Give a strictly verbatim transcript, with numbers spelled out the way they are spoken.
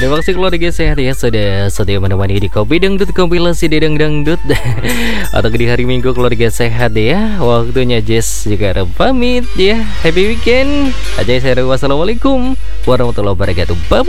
Terima kasih keluarga sehat ya, sudah setia menemani di Kopi Dangdut, kompilasi Dedang Dangdut. Atau di hari Minggu keluarga sehat ya. Waktunya Jess juga ada pamit ya. Happy weekend. Aja saya. Wassalamualaikum warahmatullahi wabarakatuh. Bye bye.